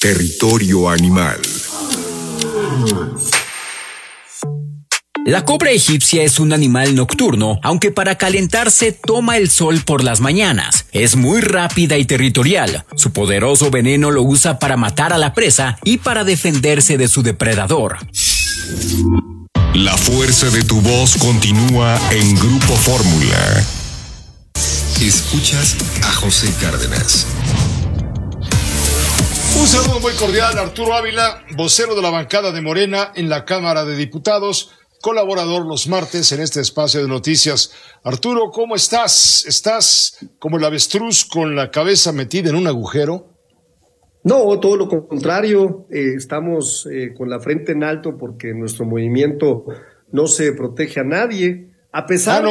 Territorio Animal. La cobra egipcia es un animal nocturno, aunque para calentarse toma el sol por las mañanas. Es muy rápida y territorial. Su poderoso veneno lo usa para matar a la presa y para defenderse de su depredador. La fuerza de tu voz continúa en Grupo Fórmula. Escuchas a José Cárdenas. Un saludo muy cordial a Arturo Ávila, vocero de la bancada de Morena en la Cámara de Diputados, colaborador los martes en este espacio de noticias. Arturo, ¿cómo estás? ¿Estás como el avestruz con la cabeza metida en un agujero? No, todo lo contrario. Estamos con la frente en alto porque nuestro movimiento no se protege a nadie, a pesar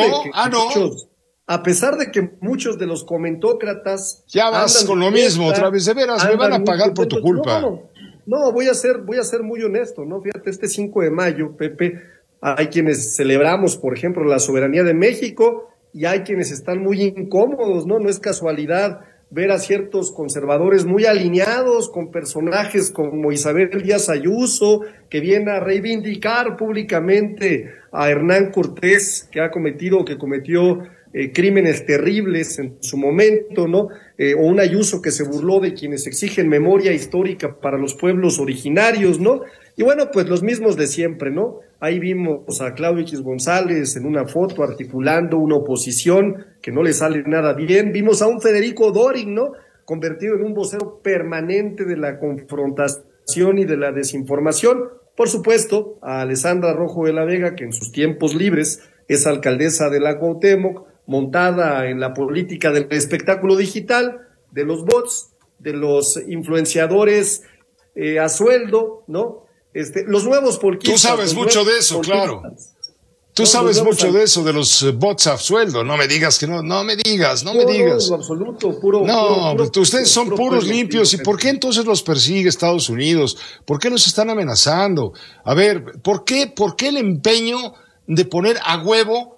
a pesar de que muchos de los comentócratas ya vas con lo mismo otra vez, de veras, me van a pagar por tu culpa. No, voy a ser muy honesto, ¿no? Fíjate, este 5 de mayo, Pepe, hay quienes celebramos, por ejemplo, la soberanía de México y hay quienes están muy incómodos, ¿no? No es casualidad ver a ciertos conservadores muy alineados con personajes como Isabel Díaz Ayuso, que viene a reivindicar públicamente a Hernán Cortés, que cometió crímenes terribles en su momento, ¿no? O un Ayuso que se burló de quienes exigen memoria histórica para los pueblos originarios, ¿no? Y bueno, pues los mismos de siempre, ¿no? Ahí vimos a Claudio X González en una foto articulando una oposición que no le sale nada bien. Vimos a un Federico Dorin, ¿no? Convertido en un vocero permanente de la confrontación y de la desinformación. Por supuesto, a Alessandra Rojo de la Vega, que en sus tiempos libres es alcaldesa de la Cuauhtémoc, montada en la política del espectáculo digital, de los bots, de los influenciadores a sueldo, ¿no? Los nuevos polquistas. Tú sabes mucho de eso, claro. Tú sabes mucho de eso, de los bots a sueldo. No me digas que no me digas. No, en absoluto, puro. Ustedes son puros limpios. ¿Y por qué entonces los persigue Estados Unidos? ¿Por qué nos están amenazando? A ver, ¿por qué el empeño de poner a huevo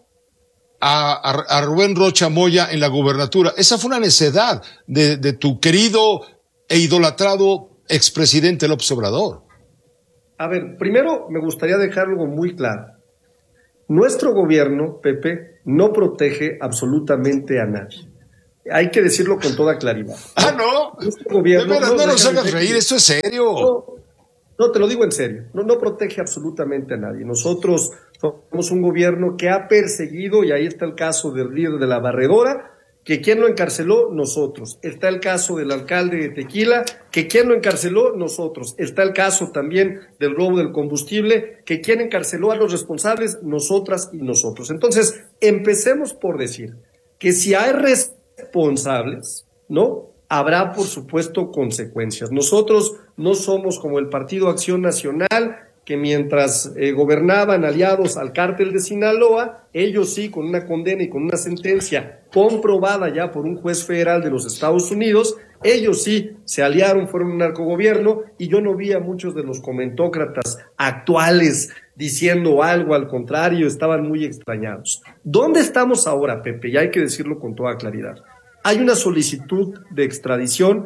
a Rubén Rocha Moya en la gubernatura? Esa fue una necedad de tu querido e idolatrado expresidente López Obrador. A ver, primero me gustaría dejar algo muy claro. Nuestro gobierno, Pepe, no protege absolutamente a nadie. Hay que decirlo con toda claridad. ¿No? Nuestro gobierno, de verdad, no nos hagas reír, esto es serio. No, te lo digo en serio. No protege absolutamente a nadie. Nosotros somos un gobierno que ha perseguido, y ahí está el caso del líder de la Barredora, que ¿quién lo encarceló? Nosotros. Está el caso del alcalde de Tequila, que ¿quién lo encarceló? Nosotros. Está el caso también del robo del combustible, que ¿quién encarceló a los responsables? Nosotras y nosotros. Entonces, empecemos por decir que si hay responsables, ¿no? Habrá, por supuesto, consecuencias. Nosotros no somos como el Partido Acción Nacional, que mientras gobernaban aliados al cártel de Sinaloa, ellos sí, con una condena y con una sentencia comprobada ya por un juez federal de los Estados Unidos, ellos sí se aliaron, fueron un narcogobierno, y yo no vi a muchos de los comentócratas actuales diciendo algo al contrario, estaban muy extrañados. ¿Dónde estamos ahora, Pepe? Y hay que decirlo con toda claridad. Hay una solicitud de extradición,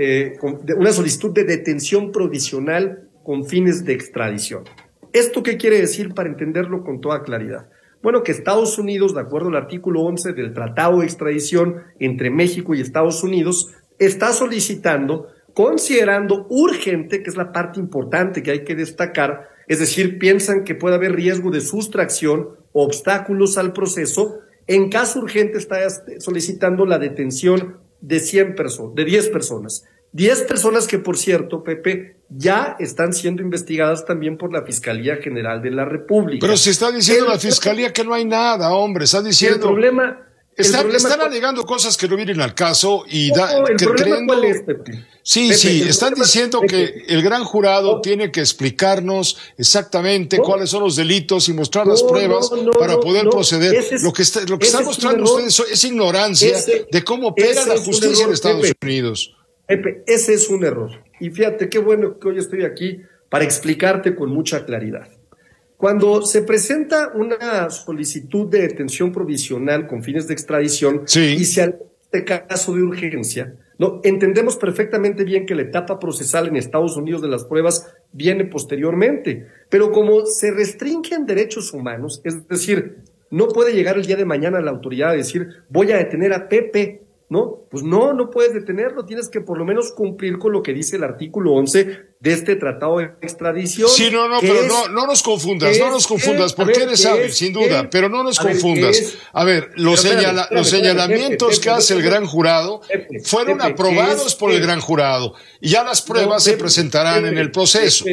una solicitud de detención provisional con fines de extradición. ¿Esto qué quiere decir para entenderlo con toda claridad? Bueno, que Estados Unidos, de acuerdo al artículo 11 del Tratado de Extradición entre México y Estados Unidos, está solicitando, considerando urgente, que es la parte importante que hay que destacar, es decir, piensan que puede haber riesgo de sustracción, obstáculos al proceso. En caso urgente está solicitando la detención de 10 personas. 10 personas que, por cierto, Pepe, ya están siendo investigadas también por la Fiscalía General de la República. Pero se está diciendo la Fiscalía que no hay nada, hombre, está diciendo... Están alegando cosas que no vienen al caso y ¿cuál es, Pepe? Sí, están diciendo que el gran jurado tiene que explicarnos exactamente cuáles son los delitos y mostrar las pruebas para poder proceder. Lo que están mostrando ustedes es ignorancia de cómo opera la justicia en Estados Unidos. Pepe, ese es un error. Y fíjate qué bueno que hoy estoy aquí para explicarte con mucha claridad. Cuando se presenta una solicitud de detención provisional con fines de extradición y se alega este caso de urgencia, No, entendemos perfectamente bien que la etapa procesal en Estados Unidos de las pruebas viene posteriormente, pero como se restringen derechos humanos, es decir, no puede llegar el día de mañana la autoridad a decir, voy a detener a Pepe, ¿no? Pues no puedes detenerlo, tienes que por lo menos cumplir con lo que dice el artículo 11 de este tratado de extradición. Sí, pero no nos confundas, porque eres hábil, sin duda, pero no nos confundas. A ver, los señalamientos que hace el gran jurado fueron aprobados por el gran jurado, y ya las pruebas se presentarán en el proceso.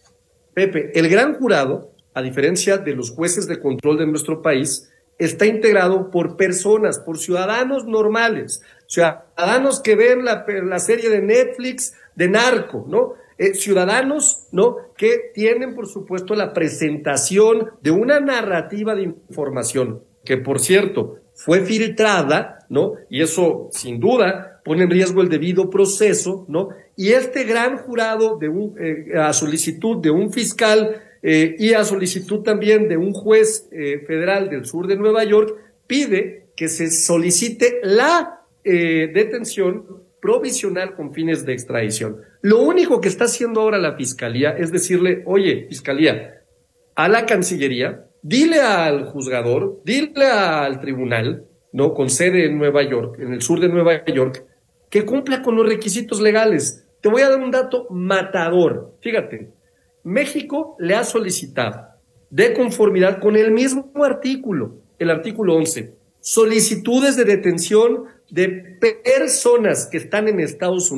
Pepe, el gran jurado, a diferencia de los jueces de control de nuestro país, está integrado por personas, por ciudadanos normales, ciudadanos que ven la serie de Netflix de Narco, ¿no? Ciudadanos, ¿no? Que tienen, por supuesto, la presentación de una narrativa de información, que por cierto, fue filtrada, ¿no? Y eso, sin duda, pone en riesgo el debido proceso, ¿no? Y este gran jurado, a solicitud de un fiscal, y a solicitud también de un juez federal del sur de Nueva York, pide que se solicite la detención provisional con fines de extradición. Lo único que está haciendo ahora la Fiscalía es decirle, oye, Fiscalía, a la Cancillería, dile al juzgador, dile al tribunal, ¿no? Con sede en Nueva York, en el sur de Nueva York, que cumpla con los requisitos legales. Te voy a dar un dato matador. Fíjate, México le ha solicitado, de conformidad con el mismo artículo, el artículo 11, solicitudes de detención de personas que están en Estados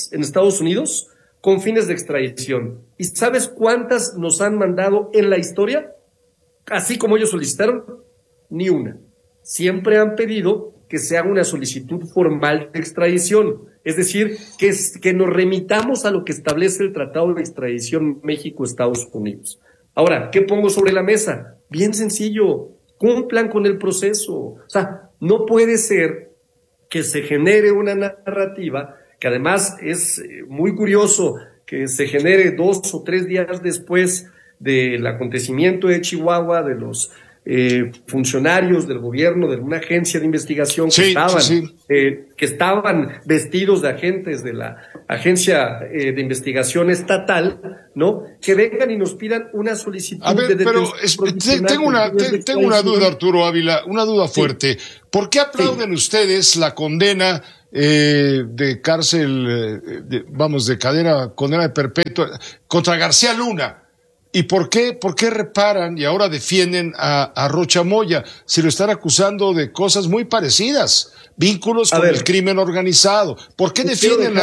Unidos con fines de extradición. ¿Y sabes cuántas nos han mandado en la historia? Así como ellos solicitaron, ni una. Siempre han pedido que se haga una solicitud formal de extradición, es decir, que nos remitamos a lo que establece el Tratado de Extradición México-Estados Unidos. Ahora, ¿qué pongo sobre la mesa? Bien sencillo, cumplan con el proceso. O sea, no puede ser que se genere una narrativa, que además es muy curioso que se genere 2 o 3 días después del acontecimiento de Chihuahua, de los funcionarios del gobierno, de una agencia de investigación que estaban vestidos de agentes de la agencia de investigación estatal, ¿no? Que vengan y nos pidan una solicitud. A ver, pero tengo una duda, Arturo Ávila, una duda fuerte. ¿Por qué aplauden ustedes la condena de cárcel, de condena perpetua contra García Luna? ¿Y por qué reparan y ahora defienden a Rocha Moya? Si lo están acusando de cosas muy parecidas, vínculos con el crimen organizado. ¿Por qué defienden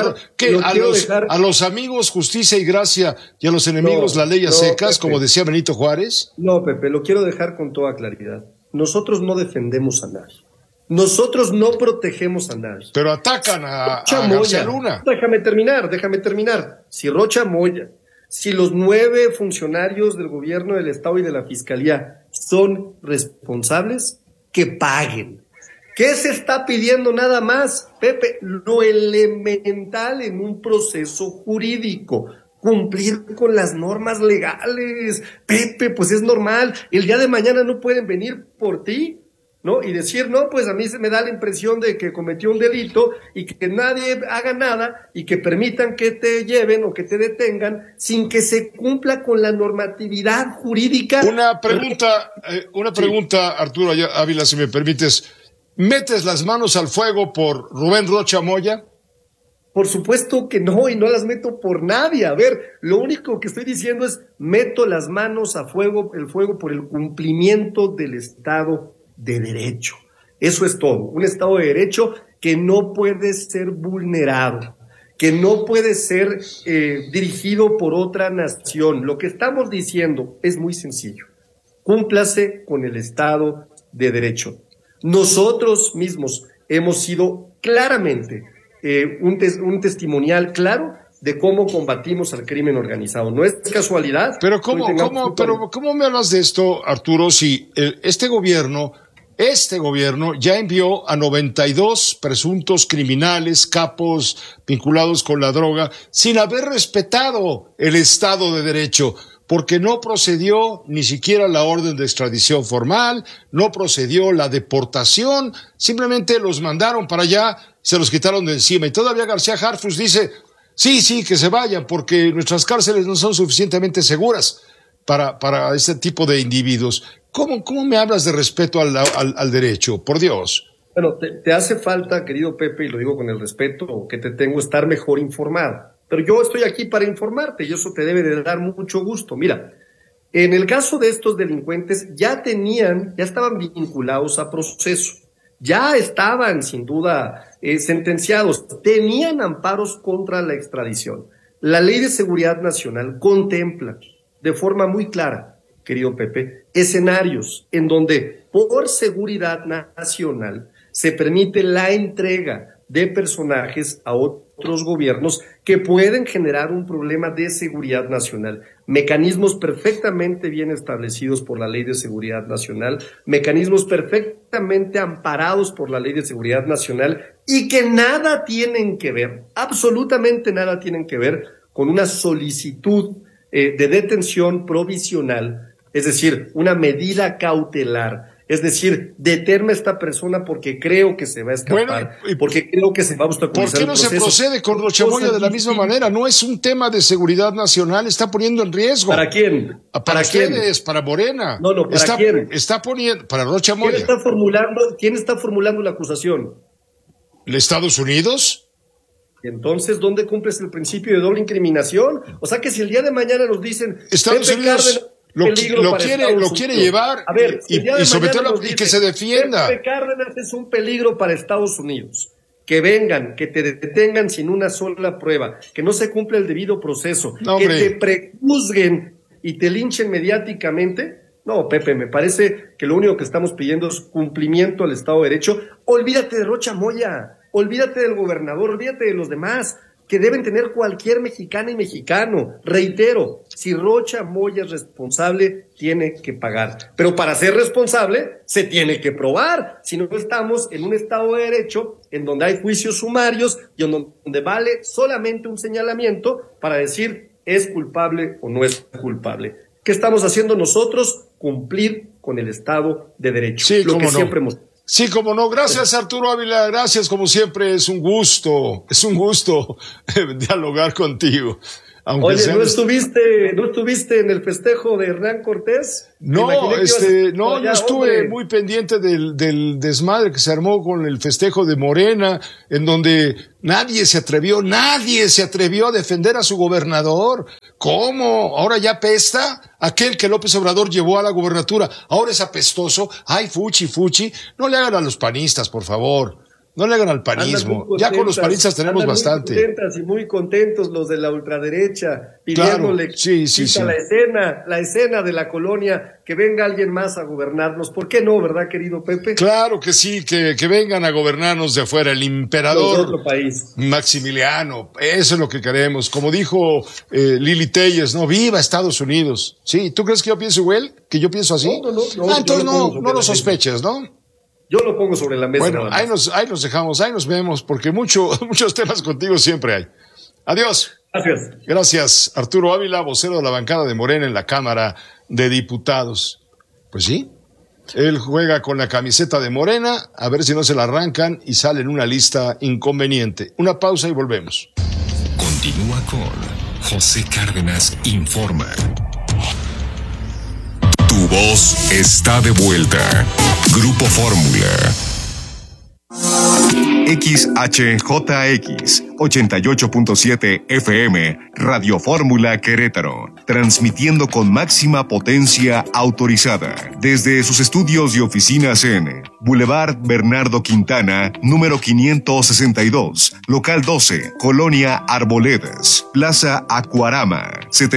a los amigos justicia y gracia y a los enemigos la ley a secas, como decía Benito Juárez? No, Pepe, lo quiero dejar con toda claridad. Nosotros no defendemos a nadie. Nosotros no protegemos a nadie. Pero atacan a García Luna. Déjame terminar. Si Rocha Moya, si los 9 funcionarios del gobierno del Estado y de la Fiscalía son responsables, que paguen. ¿Qué se está pidiendo nada más, Pepe? Lo elemental en un proceso jurídico. Cumplir con las normas legales. Pepe, pues es normal. El día de mañana no pueden venir por ti, ¿no? Y decir, no, pues a mí se me da la impresión de que cometió un delito y que nadie haga nada y que permitan que te lleven o que te detengan sin que se cumpla con la normatividad jurídica. Una pregunta, Arturo Ávila, si me permites. ¿Metes las manos al fuego por Rubén Rocha Moya? Por supuesto que no, y no las meto por nadie. A ver, lo único que estoy diciendo es meto las manos el fuego por el cumplimiento del Estado de Derecho. Eso es todo. Un Estado de Derecho que no puede ser vulnerado, que no puede ser dirigido por otra nación. Lo que estamos diciendo es muy sencillo. Cúmplase con el Estado de Derecho. Nosotros mismos hemos sido claramente un testimonial claro de cómo combatimos al crimen organizado. No es casualidad. Pero ¿cómo me hablas de esto, Arturo, si este gobierno ya envió a 92 presuntos criminales, capos vinculados con la droga, sin haber respetado el Estado de Derecho? porque no procedió ni siquiera la orden de extradición formal, no procedió la deportación, simplemente los mandaron para allá, se los quitaron de encima. Y todavía García Harfuch dice, sí, que se vayan, porque nuestras cárceles no son suficientemente seguras para este tipo de individuos. ¿Cómo me hablas de respeto al derecho? Por Dios. Bueno, te hace falta, querido Pepe, y lo digo con el respeto que te tengo, estar mejor informado. Pero yo estoy aquí para informarte y eso te debe de dar mucho gusto. Mira, en el caso de estos delincuentes ya estaban vinculados a proceso, ya estaban sin duda sentenciados, tenían amparos contra la extradición. La Ley de Seguridad Nacional contempla de forma muy clara, querido Pepe, escenarios en donde por seguridad nacional se permite la entrega de personajes a otros gobiernos que pueden generar un problema de seguridad nacional. Mecanismos perfectamente bien establecidos por la Ley de Seguridad Nacional, mecanismos perfectamente amparados por la Ley de Seguridad Nacional y que nada tienen que ver, absolutamente nada tienen que ver con una solicitud de detención provisional, es decir, una medida cautelar. Es decir, detenerme a esta persona porque creo que se va a escapar, porque creo que se va a obstaculizar el proceso. ¿Por qué no se procede con Rocha Moya de la misma manera? No es un tema de seguridad nacional, está poniendo en riesgo. ¿Para quién? Para ustedes, para Morena. No, ¿para quién? Está poniendo, para Rocha Moya. ¿Quién está formulando la acusación? ¿Estados Unidos? Entonces, ¿dónde cumples el principio de doble incriminación? O sea que si el día de mañana nos dicen Estados Unidos lo quiere llevar y someterlo y que se defienda. Pepe Cárdenas es un peligro para Estados Unidos. Que vengan, que te detengan sin una sola prueba, que no se cumple el debido proceso, que te prejuzguen y te linchen mediáticamente. No, Pepe, me parece que lo único que estamos pidiendo es cumplimiento al Estado de Derecho. Olvídate de Rocha Moya, olvídate del gobernador, olvídate de los demás, que deben tener cualquier mexicana y mexicano. Reitero, si Rocha Moya es responsable, tiene que pagar. Pero para ser responsable, se tiene que probar. Si no, estamos en un Estado de Derecho en donde hay juicios sumarios y en donde vale solamente un señalamiento para decir es culpable o no es culpable. ¿Qué estamos haciendo nosotros? Cumplir con el Estado de Derecho. Sí, lo que siempre hemos... Sí, cómo no. Gracias, Arturo Ávila. Gracias, como siempre. Es un gusto dialogar contigo. Oye, ¿no estuviste en el festejo de Hernán Cortés? No, yo estuve muy pendiente del desmadre que se armó con el festejo de Morena, en donde nadie se atrevió a defender a su gobernador. ¿Cómo? ¿Ahora ya apesta? Aquel que López Obrador llevó a la gubernatura, ahora es apestoso. Ay, fuchi. No le hagan a los panistas, por favor. No le hagan al panismo. Ya con los panistas tenemos bastante. Muy contentos los de la ultraderecha, pidiéndole la escena de la colonia, que venga alguien más a gobernarnos. ¿Por qué no, verdad, querido Pepe? Claro que sí, que vengan a gobernarnos de afuera, el emperador de otro país. Maximiliano. Eso es lo que queremos. Como dijo Lili Telles, ¿no? ¡Viva Estados Unidos! ¿Sí? ¿Tú crees que yo pienso igual? ¿Que yo pienso así? No. Entonces no lo sospeches, ¿no? Yo lo pongo sobre la mesa. Bueno, ahí nos dejamos, ahí nos vemos, porque muchos temas contigo siempre hay. Adiós. Gracias, Arturo Ávila, vocero de la bancada de Morena en la Cámara de Diputados. Pues sí, él juega con la camiseta de Morena, a ver si no se la arrancan y sale en una lista inconveniente. Una pausa y volvemos. Continúa con José Cárdenas Informa. Tu voz está de vuelta. Grupo Fórmula. XHJX 88.7 FM Radio Fórmula Querétaro, transmitiendo con máxima potencia autorizada desde sus estudios y oficinas en Boulevard Bernardo Quintana, número 562, local 12, Colonia Arboledas, Plaza Acuarama,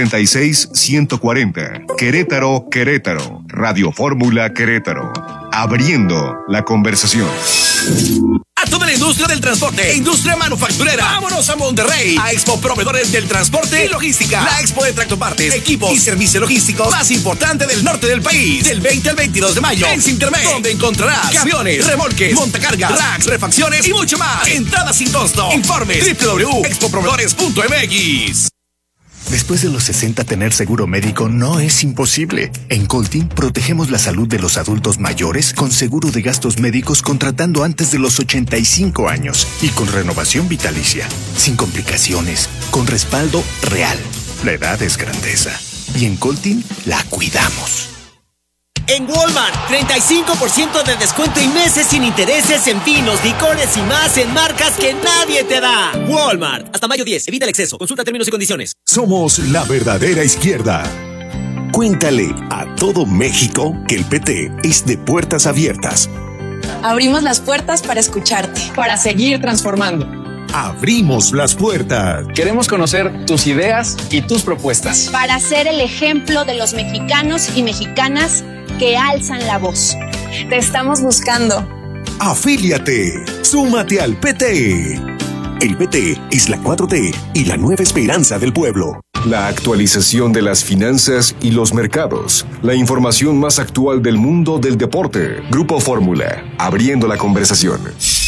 76140, Querétaro, Radio Fórmula Querétaro, abriendo la conversación. A toda la industria del transporte e industria manufacturera, vámonos a Monterrey, a Expo Proveedores del Transporte y Logística, la expo de tractopartes, equipos y servicios logísticos más importante del norte del país, del 20 al 22 de mayo, en Sintermex, donde encontrarás camiones, remolques, montacargas, racks, refacciones y mucho más. Entrada sin costo. Informes www.expoproveedores.mx. Después de los 60, tener seguro médico no es imposible. En Coltin protegemos la salud de los adultos mayores con seguro de gastos médicos contratando antes de los 85 años y con renovación vitalicia, sin complicaciones, con respaldo real. La edad es grandeza y en Coltin la cuidamos. En Walmart, 35% de descuento y meses sin intereses en vinos, licores y más en marcas que nadie te da. Walmart, hasta mayo 10, evita el exceso, consulta términos y condiciones. Somos la verdadera izquierda. Cuéntale a todo México que el PT es de puertas abiertas. Abrimos las puertas para escucharte, para seguir transformando. Abrimos las puertas. Queremos conocer tus ideas y tus propuestas. Para ser el ejemplo de los mexicanos y mexicanas que alzan la voz. Te estamos buscando. Afíliate. Súmate al PT. El PT es la 4T y la nueva esperanza del pueblo. La actualización de las finanzas y los mercados. La información más actual del mundo del deporte. Grupo Fórmula. Abriendo la conversación.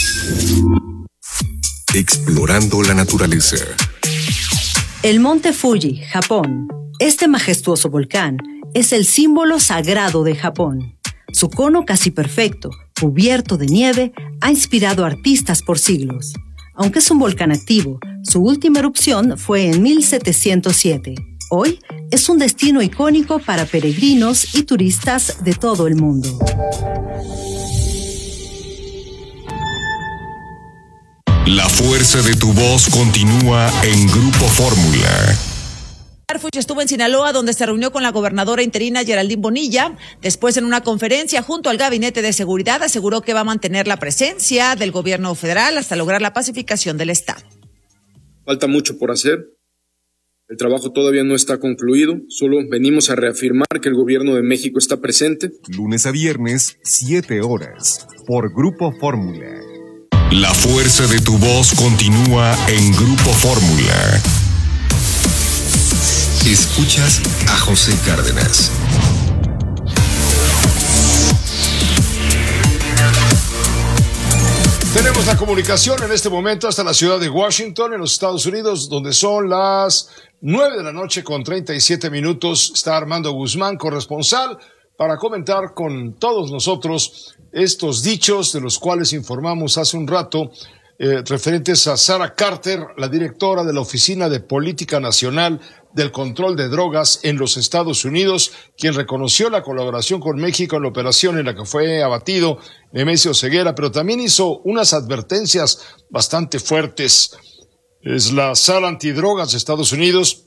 Explorando la naturaleza. El monte Fuji, Japón. Este majestuoso volcán es el símbolo sagrado de Japón. Su cono casi perfecto, cubierto de nieve, ha inspirado a artistas por siglos. Aunque es un volcán activo, su última erupción fue en 1707. Hoy es un destino icónico para peregrinos y turistas de todo el mundo. La fuerza de tu voz continúa en Grupo Fórmula. Fuchs estuvo en Sinaloa, donde se reunió con la gobernadora interina Geraldine Bonilla. Después, en una conferencia junto al Gabinete de Seguridad, aseguró que va a mantener la presencia del gobierno federal hasta lograr la pacificación del Estado. Falta mucho por hacer. El trabajo todavía no está concluido. Solo venimos a reafirmar que el gobierno de México está presente. Lunes a viernes, 7 horas, por Grupo Fórmula. La fuerza de tu voz continúa en Grupo Fórmula. Escuchas a José Cárdenas. Tenemos la comunicación en este momento hasta la ciudad de Washington, en los Estados Unidos, donde son las 9 de la noche con 37 minutos. Está Armando Guzmán, corresponsal, para comentar con todos nosotros estos dichos de los cuales informamos hace un rato, referentes a Sarah Carter, la directora de la Oficina de Política Nacional del Control de Drogas en los Estados Unidos, quien reconoció la colaboración con México en la operación en la que fue abatido Nemesio Ceguera, pero también hizo unas advertencias bastante fuertes. Es la sala antidrogas de Estados Unidos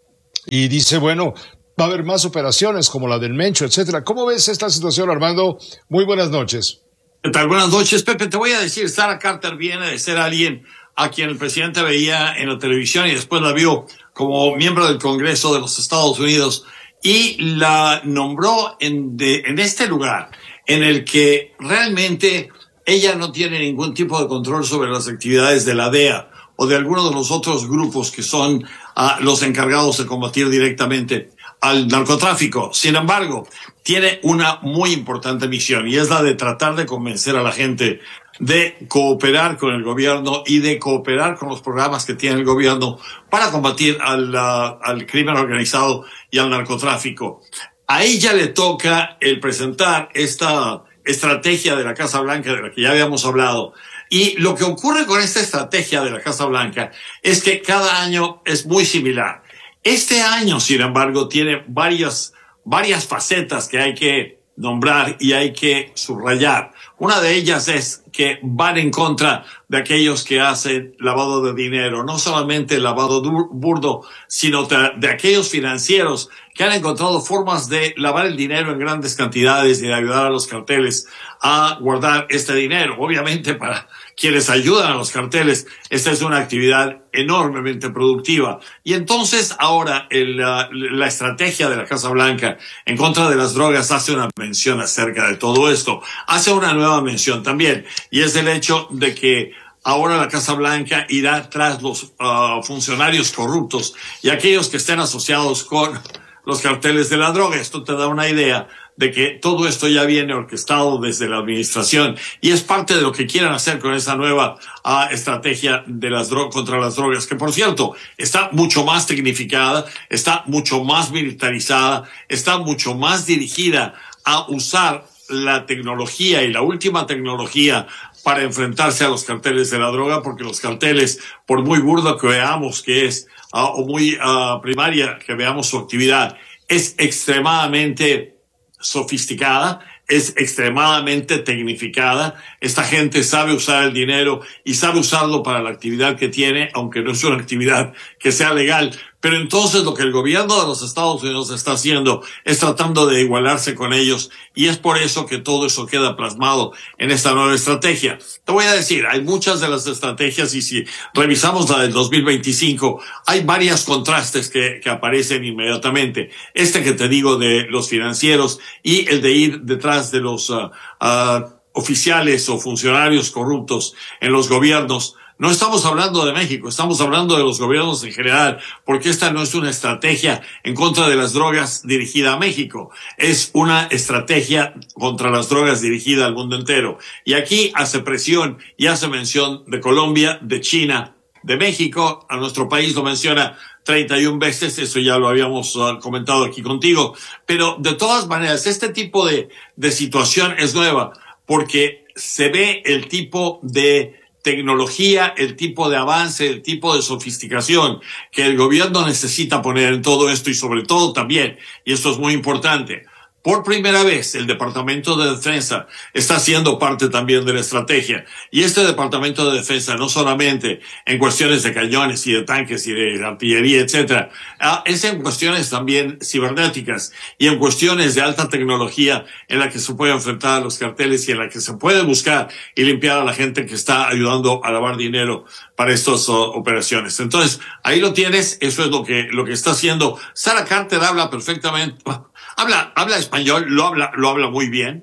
y dice, bueno, va a haber más operaciones como la del Mencho, etcétera. ¿Cómo ves esta situación, Armando? Muy buenas noches. ¿Qué tal? Buenas noches, Pepe. Te voy a decir, Sarah Carter viene de ser alguien a quien el presidente veía en la televisión y después la vio como miembro del Congreso de los Estados Unidos y la nombró en este lugar en el que realmente ella no tiene ningún tipo de control sobre las actividades de la DEA o de alguno de los otros grupos que son los encargados de combatir directamente al narcotráfico. Sin embargo, tiene una muy importante misión y es la de tratar de convencer a la gente de cooperar con el gobierno y de cooperar con los programas que tiene el gobierno para combatir al crimen organizado y al narcotráfico. A ella le toca el presentar esta estrategia de la Casa Blanca de la que ya habíamos hablado. Y lo que ocurre con esta estrategia de la Casa Blanca es que cada año es muy similar. Este año, sin embargo, tiene varias facetas que hay que nombrar y hay que subrayar. Una de ellas es que van en contra de aquellos que hacen lavado de dinero, no solamente lavado burdo, sino de aquellos financieros que han encontrado formas de lavar el dinero en grandes cantidades y de ayudar a los carteles a guardar este dinero. Obviamente, para quienes ayudan a los carteles, esta es una actividad enormemente productiva. Y entonces ahora la estrategia de la Casa Blanca en contra de las drogas hace una mención acerca de todo esto. Hace una nueva mención también, y es el hecho de que ahora la Casa Blanca irá tras los funcionarios corruptos y aquellos que estén asociados con los carteles de la droga. Esto te da una idea de que todo esto ya viene orquestado desde la administración y es parte de lo que quieren hacer con esa nueva estrategia de las contra las drogas, que por cierto está mucho más tecnificada, está mucho más militarizada, está mucho más dirigida a usar la tecnología y la última tecnología para enfrentarse a los carteles de la droga, porque los carteles, por muy burdo que veamos que es, o muy primaria que veamos su actividad, es extremadamente sofisticada, es extremadamente tecnificada. Esta gente sabe usar el dinero y sabe usarlo para la actividad que tiene, aunque no es una actividad que sea legal. Pero entonces lo que el gobierno de los Estados Unidos está haciendo es tratando de igualarse con ellos, y es por eso que todo eso queda plasmado en esta nueva estrategia. Te voy a decir, hay muchas de las estrategias, y si revisamos la del 2025, hay varios contrastes que aparecen inmediatamente. Este que te digo de los financieros y el de ir detrás de los oficiales o funcionarios corruptos en los gobiernos. No estamos hablando de México, estamos hablando de los gobiernos en general, porque esta no es una estrategia en contra de las drogas dirigida a México, es una estrategia contra las drogas dirigida al mundo entero. Y aquí hace presión y hace mención de Colombia, de China, de México, a nuestro país lo menciona 31 veces, eso ya lo habíamos comentado aquí contigo, pero de todas maneras este tipo de situación es nueva, porque se ve el tipo de tecnología, el tipo de avance, el tipo de sofisticación que el gobierno necesita poner en todo esto, y sobre todo también, y esto es muy importante, por primera vez el Departamento de Defensa está siendo parte también de la estrategia. Y este Departamento de Defensa no solamente en cuestiones de cañones y de tanques y de artillería, etcétera, es en cuestiones también cibernéticas y en cuestiones de alta tecnología en la que se puede enfrentar a los carteles y en la que se puede buscar y limpiar a la gente que está ayudando a lavar dinero para estas operaciones. Entonces, ahí lo tienes, eso es lo que está haciendo. Sarah Carter habla perfectamente, habla español, lo habla muy bien,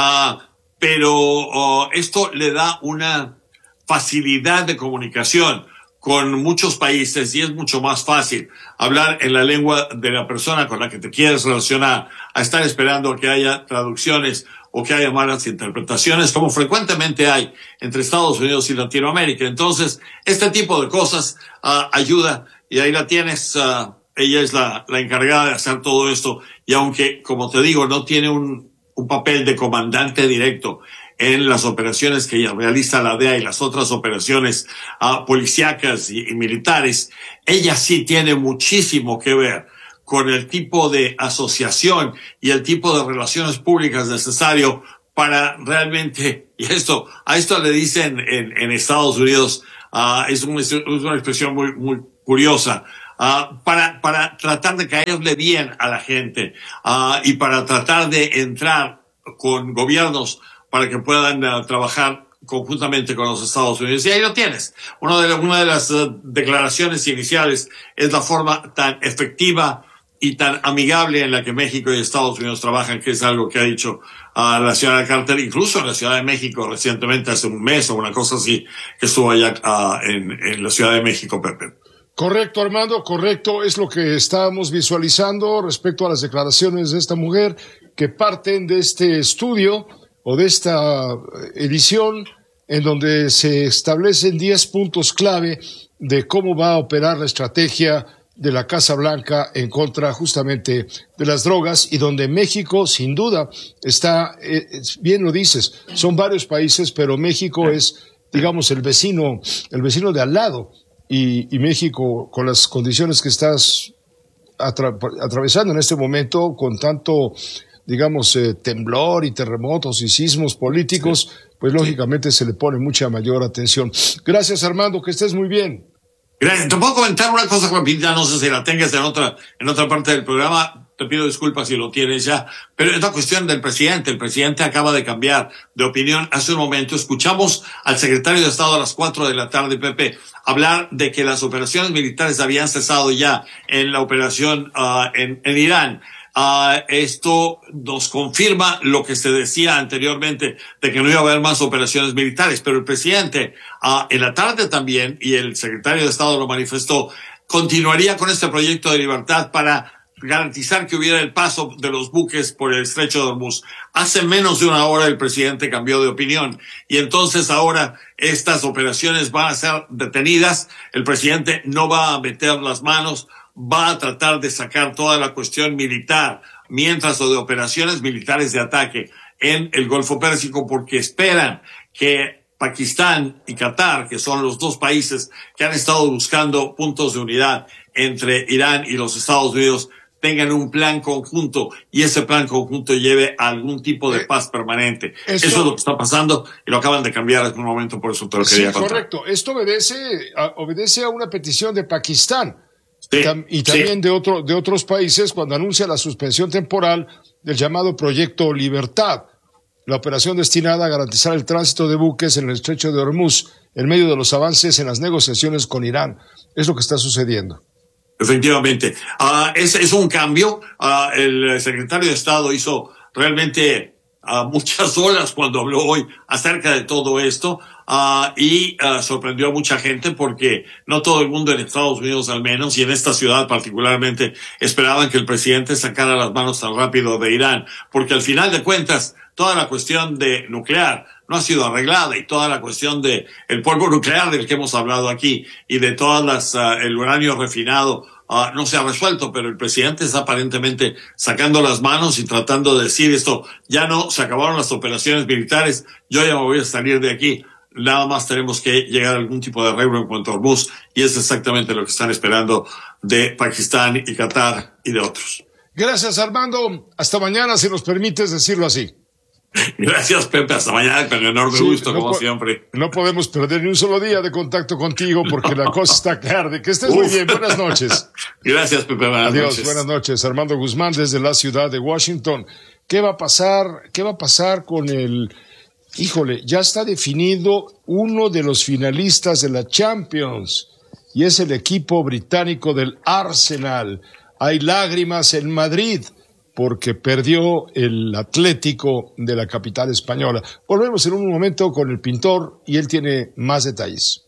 pero esto le da una facilidad de comunicación con muchos países y es mucho más fácil hablar en la lengua de la persona con la que te quieres relacionar a estar esperando a que haya traducciones o que haya malas interpretaciones, como frecuentemente hay entre Estados Unidos y Latinoamérica. Entonces, este tipo de cosas ayuda, y ahí la tienes. Ella es la encargada de hacer todo esto, y aunque, como te digo, no tiene un papel de comandante directo en las operaciones que ella realiza la DEA y las otras operaciones policíacas y militares, ella sí tiene muchísimo que ver con el tipo de asociación y el tipo de relaciones públicas necesario para realmente, y a esto le dicen en Estados Unidos, es una expresión muy curiosa, para tratar de caerle bien a la gente, y para tratar de entrar con gobiernos para que puedan trabajar conjuntamente con los Estados Unidos. Y ahí lo tienes. Una de las declaraciones iniciales es la forma tan efectiva y tan amigable en la que México y Estados Unidos trabajan, que es algo que ha dicho la señora Carter, incluso en la Ciudad de México recientemente, hace un mes o una cosa así, que estuvo allá en la Ciudad de México, Pepe. Correcto, Armando, correcto. Es lo que estábamos visualizando respecto a las declaraciones de esta mujer que parten de este estudio o de esta edición en donde se establecen 10 puntos clave de cómo va a operar la estrategia de la Casa Blanca en contra justamente de las drogas, y donde México sin duda está, bien lo dices, son varios países, pero México es, digamos, el vecino de al lado. Y México, con las condiciones que estás atravesando en este momento, con tanto, digamos, temblor y terremotos y sismos políticos, pues lógicamente se le pone mucha mayor atención. Gracias, Armando, que estés muy bien. Gracias. Te puedo comentar una cosa rapidita, no sé si la tengas en otra parte del programa. Te pido disculpas si lo tienes ya, pero es la cuestión del presidente. El presidente acaba de cambiar de opinión hace un momento. Escuchamos al secretario de Estado a las 4 de la tarde, Pepe, hablar de que las operaciones militares habían cesado ya en la operación en Irán. Esto nos confirma lo que se decía anteriormente de que no iba a haber más operaciones militares, pero el presidente en la tarde también, y el secretario de Estado lo manifestó, continuaría con este proyecto de libertad para garantizar que hubiera el paso de los buques por el estrecho de Hormuz. Hace menos de una hora el presidente cambió de opinión y entonces ahora estas operaciones van a ser detenidas. El presidente no va a meter las manos, va a tratar de sacar toda la cuestión militar mientras o de operaciones militares de ataque en el Golfo Pérsico, porque esperan que Pakistán y Qatar, que son los dos países que han estado buscando puntos de unidad entre Irán y los Estados Unidos, tengan un plan conjunto y ese plan conjunto lleve a algún tipo de paz permanente. Eso es lo que está pasando y lo acaban de cambiar en un momento, por eso te lo quería contar. Correcto. Esto obedece a una petición de Pakistán. Sí, y también de otros países cuando anuncia la suspensión temporal del llamado Proyecto Libertad, la operación destinada a garantizar el tránsito de buques en el estrecho de Hormuz en medio de los avances en las negociaciones con Irán. Es lo que está sucediendo. Efectivamente. Es un cambio. El secretario de Estado hizo realmente muchas horas cuando habló hoy acerca de todo esto. Y sorprendió a mucha gente porque no todo el mundo en Estados Unidos al menos y en esta ciudad particularmente esperaban que el presidente sacara las manos tan rápido de Irán, porque al final de cuentas toda la cuestión de nuclear no ha sido arreglada y toda la cuestión de el polvo nuclear del que hemos hablado aquí y de todas el uranio refinado no se ha resuelto, pero el presidente está aparentemente sacando las manos y tratando de decir esto, ya no, se acabaron las operaciones militares, yo ya me voy a salir de aquí. Nada más tenemos que llegar a algún tipo de arreglo en cuanto a Hormuz y es exactamente lo que están esperando de Pakistán y Qatar y de otros. Gracias, Armando. Hasta mañana, si nos permites decirlo así. Gracias, Pepe. Hasta mañana, con enorme gusto, como siempre. No podemos perder ni un solo día de contacto contigo porque la cosa está que arde. Que estés muy bien. Buenas noches. Gracias, Pepe. Buenas noches. Buenas noches. Armando Guzmán desde la ciudad de Washington. ¿Qué va a pasar con el... Híjole, ya está definido uno de los finalistas de la Champions y es el equipo británico del Arsenal. Hay lágrimas en Madrid porque perdió el Atlético de la capital española. Volvemos en un momento con el pintor y él tiene más detalles.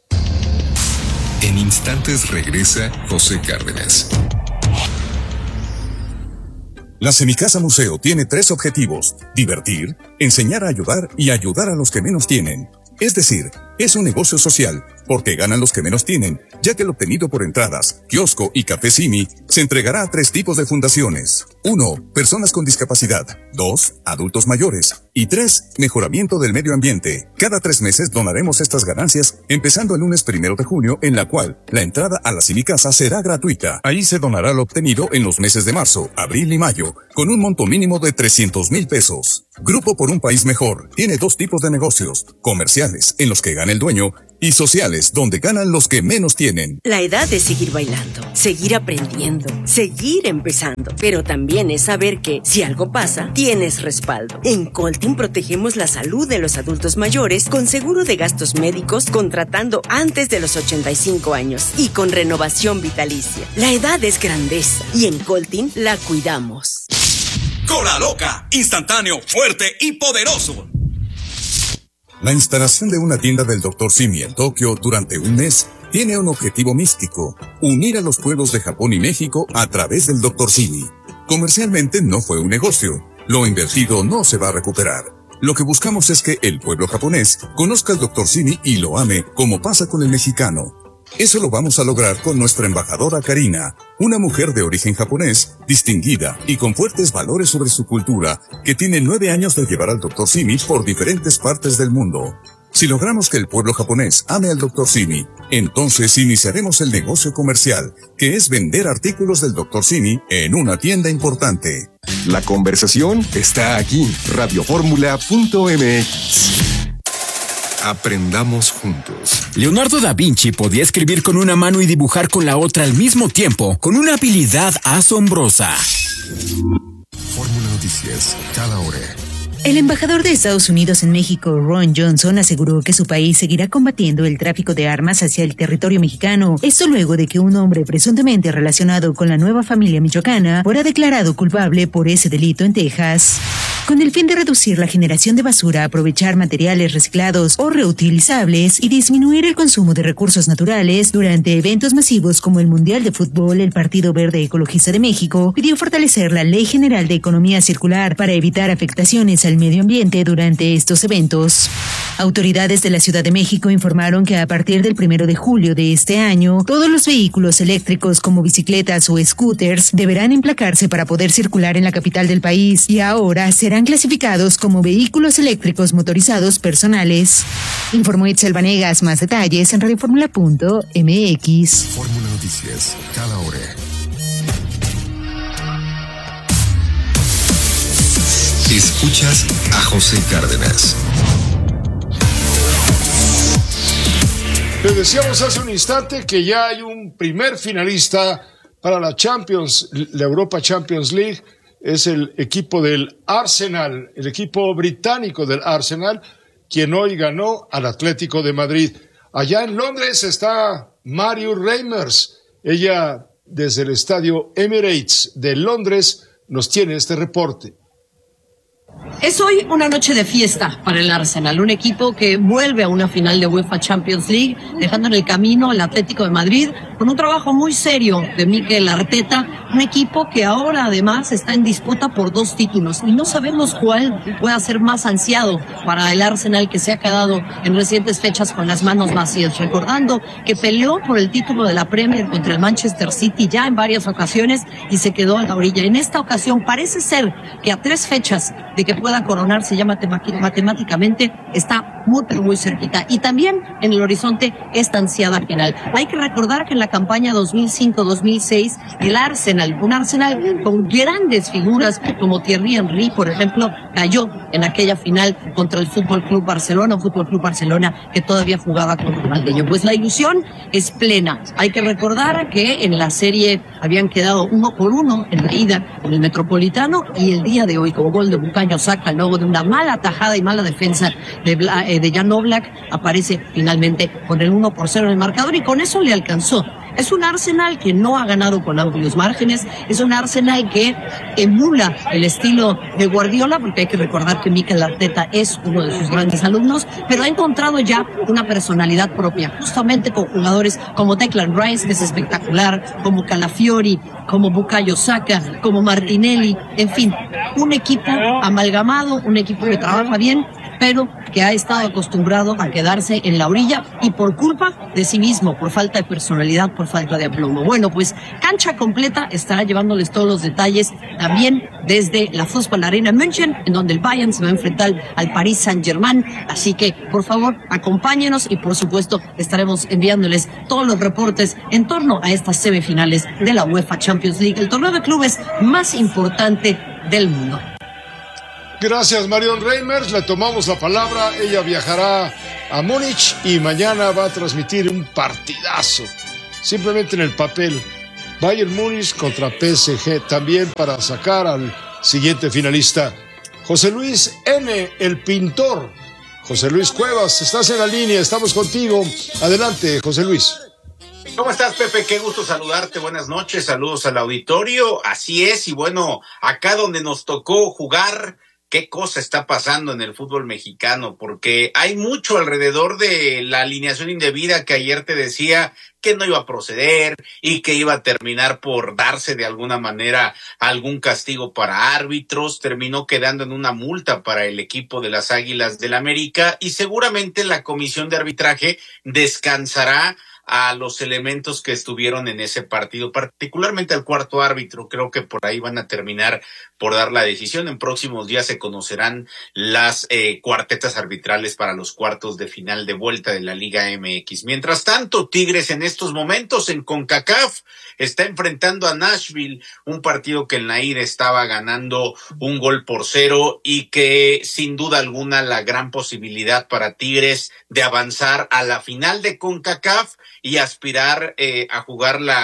En instantes regresa José Cárdenas. La Semicasa Museo tiene 3 objetivos: divertir, enseñar a ayudar y ayudar a los que menos tienen. Es decir, es un negocio social, porque ganan los que menos tienen, ya que el obtenido por entradas, kiosco y café Simi se entregará a 3 tipos de fundaciones. 1. Personas con discapacidad. 2. Adultos mayores. Y 3. Mejoramiento del medio ambiente. Cada 3 meses donaremos estas ganancias, empezando el lunes 1 de junio, en la cual la entrada a la Semicasa será gratuita. Ahí se donará lo obtenido en los meses de marzo, abril y mayo, con un monto mínimo de 300,000 pesos. Grupo por un País Mejor tiene 2 tipos de negocios: comerciales, en los que gana el dueño, y sociales, donde ganan los que menos tienen. La edad es seguir bailando, seguir aprendiendo, seguir empezando, pero también es saber que, si algo pasa, tienes respaldo. En Coltin protegemos la salud de los adultos mayores con seguro de gastos médicos, contratando antes de los 85 años y con renovación vitalicia. La edad es grandeza y en Coltin la cuidamos. Cola Loca, instantáneo, fuerte y poderoso. La instalación de una tienda del Dr. Simi en Tokio durante un mes tiene un objetivo místico: unir a los pueblos de Japón y México a través del Dr. Simi. Comercialmente no fue un negocio. Lo invertido no se va a recuperar. Lo que buscamos es que el pueblo japonés conozca al Dr. Simi y lo ame, como pasa con el mexicano. Eso lo vamos a lograr con nuestra embajadora Karina, una mujer de origen japonés, distinguida y con fuertes valores sobre su cultura, que tiene 9 años de llevar al Dr. Simi por diferentes partes del mundo. Si logramos que el pueblo japonés ame al Dr. Simi, entonces iniciaremos el negocio comercial, que es vender artículos del Dr. Simi en una tienda importante. La conversación está aquí, radioformula.mx. Aprendamos juntos. Leonardo da Vinci podía escribir con una mano y dibujar con la otra al mismo tiempo, con una habilidad asombrosa. Fórmula Noticias, cada hora. El embajador de Estados Unidos en México, Ron Johnson, aseguró que su país seguirá combatiendo el tráfico de armas hacia el territorio mexicano. Esto luego de que un hombre presuntamente relacionado con la nueva familia michoacana fuera declarado culpable por ese delito en Texas. con el fin de reducir la generación de basura, aprovechar materiales reciclados o reutilizables y disminuir el consumo de recursos naturales. Durante eventos masivos como el Mundial de Fútbol, el Partido Verde Ecologista de México pidió fortalecer la Ley General de Economía Circular para evitar afectaciones al medio ambiente durante estos eventos. Autoridades de la Ciudad de México informaron que a partir del 1 de julio de este año, todos los vehículos eléctricos como bicicletas o scooters deberán emplacarse para poder circular en la capital del país y ahora serán clasificados como vehículos eléctricos motorizados personales. Informó Itzel Vanegas. Más detalles en radioformula.mx. Fórmula Noticias, cada hora. Escuchas a José Cárdenas. Les decíamos hace un instante que ya hay un primer finalista para la Europa Champions League. Es el equipo del Arsenal, el equipo británico del Arsenal, quien hoy ganó al Atlético de Madrid. Allá en Londres está Marion Reimers. Ella, desde el estadio Emirates de Londres, nos tiene este reporte. Es hoy una noche de fiesta para el Arsenal, un equipo que vuelve a una final de UEFA Champions League, dejando en el camino al Atlético de Madrid con un trabajo muy serio de Mikel Arteta, un equipo que ahora además está en disputa por 2 títulos y no sabemos cuál pueda ser más ansiado para el Arsenal, que se ha quedado en recientes fechas con las manos vacías, recordando que peleó por el título de la Premier contra el Manchester City ya en varias ocasiones y se quedó a la orilla. En esta ocasión parece ser que a 3 fechas de que pueda coronarse ya matemáticamente está muy cerquita, y también en el horizonte esta ansiada final. Hay que recordar que en la campaña 2005-2006 el Arsenal, un Arsenal con grandes figuras como Thierry Henry, por ejemplo, cayó en aquella final contra el Fútbol Club Barcelona, un Fútbol Club Barcelona que todavía jugaba con Ronaldinho. Pues la ilusión es plena. Hay que recordar que en la serie habían quedado 1-1 en la ida en el Metropolitano, y el día de hoy, con gol de Bukayo Saka, luego de una mala tajada y mala defensa de Jan Oblak, aparece finalmente con el 1-0 en el marcador, y con eso le alcanzó. Es un Arsenal que no ha ganado con amplios márgenes, es un Arsenal que emula el estilo de Guardiola, porque hay que recordar que Mikel Arteta es uno de sus grandes alumnos, pero ha encontrado ya una personalidad propia, justamente con jugadores como Declan Rice, que es espectacular, como Calafiori, como Bukayo Saka, como Martinelli, en fin, un equipo amalgamado, un equipo que trabaja bien, pero que ha estado acostumbrado a quedarse en la orilla, y por culpa de sí mismo, por falta de personalidad, por falta de aplomo. Bueno, pues cancha completa estará llevándoles todos los detalles también desde la Fußball Arena München, en donde el Bayern se va a enfrentar al Paris Saint-Germain. Así que, por favor, acompáñenos, y por supuesto estaremos enviándoles todos los reportes en torno a estas semifinales de la UEFA Champions League, el torneo de clubes más importante del mundo. Gracias, Marion Reimers. Le tomamos la palabra. Ella viajará a Múnich y mañana va a transmitir un partidazo. Simplemente en el papel. Bayern Múnich contra PSG, también para sacar al siguiente finalista. José Luis N., el pintor. José Luis Cuevas, estás en la línea, estamos contigo. Adelante, José Luis. ¿Cómo estás, Pepe? Qué gusto saludarte. Buenas noches, saludos al auditorio. Así es, y bueno, acá donde nos tocó jugar, qué cosa está pasando en el fútbol mexicano, porque hay mucho alrededor de la alineación indebida que ayer te decía que no iba a proceder y que iba a terminar por darse de alguna manera algún castigo para árbitros. Terminó quedando en una multa para el equipo de las Águilas del América, y seguramente la comisión de arbitraje descansará a los elementos que estuvieron en ese partido, particularmente al cuarto árbitro. Creo que por ahí van a terminar por dar la decisión. En próximos días se conocerán las cuartetas arbitrales para los cuartos de final de vuelta de la Liga MX. Mientras tanto, Tigres en estos momentos en CONCACAF está enfrentando a Nashville, un partido que el Nair estaba ganando 1-0, y que sin duda alguna la gran posibilidad para Tigres de avanzar a la final de CONCACAF y aspirar a jugar la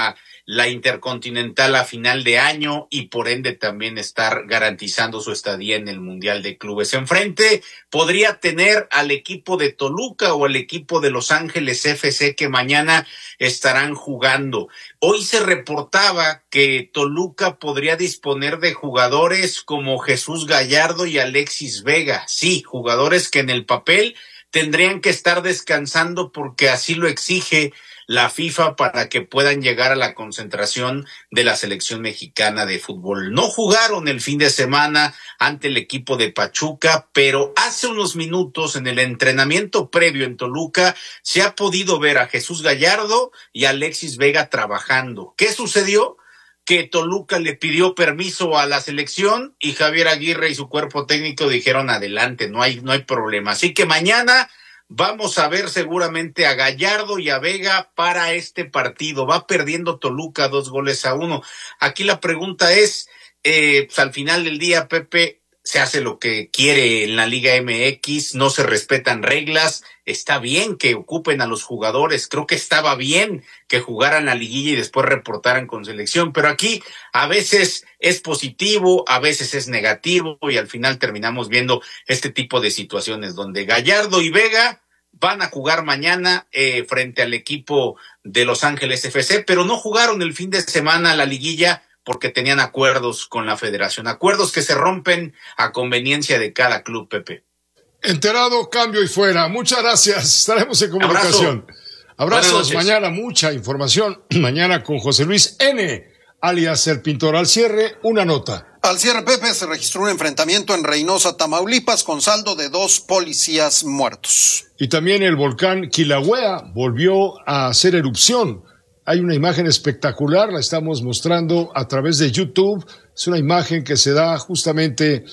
la Intercontinental a final de año y por ende también estar garantizando su estadía en el Mundial de Clubes. Enfrente podría tener al equipo de Toluca o al equipo de Los Ángeles FC que mañana estarán jugando. Hoy se reportaba que Toluca podría disponer de jugadores como Jesús Gallardo y Alexis Vega. Sí, jugadores que en el papel tendrían que estar descansando porque así lo exige la FIFA para que puedan llegar a la concentración de la selección mexicana de fútbol. No jugaron el fin de semana ante el equipo de Pachuca, pero hace unos minutos en el entrenamiento previo en Toluca se ha podido ver a Jesús Gallardo y a Alexis Vega trabajando. ¿Qué sucedió? Que Toluca le pidió permiso a la selección y Javier Aguirre y su cuerpo técnico dijeron adelante, no hay problema. Así que mañana vamos a ver seguramente a Gallardo y a Vega para este partido. Va perdiendo Toluca 2-1. Aquí la pregunta es, pues al final del día, Pepe, se hace lo que quiere en la Liga MX, no se respetan reglas. Está bien que ocupen a los jugadores, creo que estaba bien que jugaran la liguilla y después reportaran con selección, pero aquí a veces es positivo, a veces es negativo y al final terminamos viendo este tipo de situaciones donde Gallardo y Vega van a jugar mañana frente al equipo de Los Ángeles FC, pero no jugaron el fin de semana la liguilla porque tenían acuerdos con la federación, acuerdos que se rompen a conveniencia de cada club, Pepe. Enterado, cambio y fuera. Muchas gracias. Estaremos en comunicación. Abrazos. Mañana mucha información. Mañana con José Luis N., alias El Pintor. Al cierre, una nota. Al cierre, Pepe, se registró un enfrentamiento en Reynosa, Tamaulipas, con saldo de 2 policías muertos. Y también el volcán Kilauea volvió a hacer erupción. Hay una imagen espectacular, la estamos mostrando a través de YouTube. Es una imagen que se da justamente...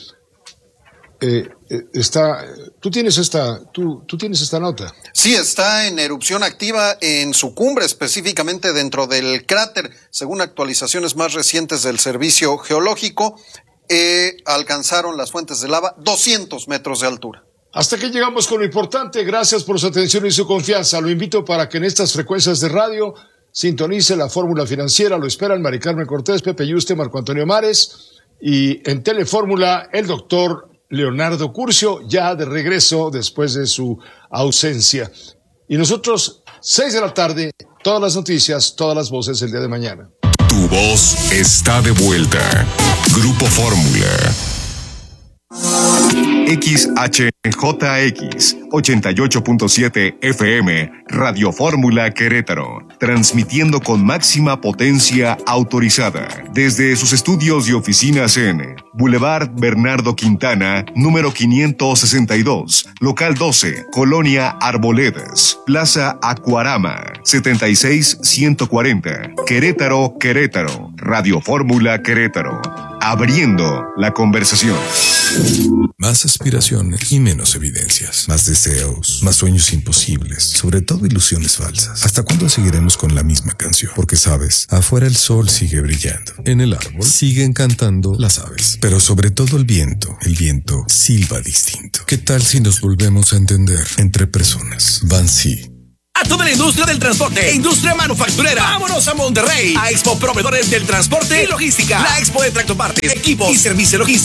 ¿Tú tienes esta nota? Sí, está en erupción activa en su cumbre, específicamente dentro del cráter. Según actualizaciones más recientes del Servicio Geológico, alcanzaron las fuentes de lava 200 metros de altura. Hasta aquí llegamos con lo importante. Gracias por su atención y su confianza. Lo invito para que en estas frecuencias de radio sintonice la Fórmula Financiera. Lo esperan Mari Carmen Cortés, Pepe Yuste, Marco Antonio Mares y en Telefórmula el doctor Leonardo Curcio, ya de regreso después de su ausencia. Y nosotros, 6 de la tarde, todas las noticias, todas las voces el día de mañana. Tu voz está de vuelta. Grupo Fórmula. XHJX 88.7 FM Radio Fórmula Querétaro, transmitiendo con máxima potencia autorizada desde sus estudios y oficinas en Boulevard Bernardo Quintana, número 562, local 12, Colonia Arboledas, Plaza Acuarama, 76140, Querétaro, Querétaro, Radio Fórmula Querétaro, abriendo la conversación. Más aspiraciones y menos evidencias. Más deseos, más sueños imposibles, sobre todo ilusiones falsas. ¿Hasta cuándo seguiremos con la misma canción? Porque sabes, afuera el sol sigue brillando. En el árbol siguen cantando las aves. Pero sobre todo el viento silba distinto. ¿Qué tal si nos volvemos a entender entre personas? Bansi. A toda la industria del transporte e industria manufacturera. ¡Vámonos a Monterrey! A Expo Proveedores del Transporte y Logística. La Expo de Tractopartes, equipos y servicio logístico.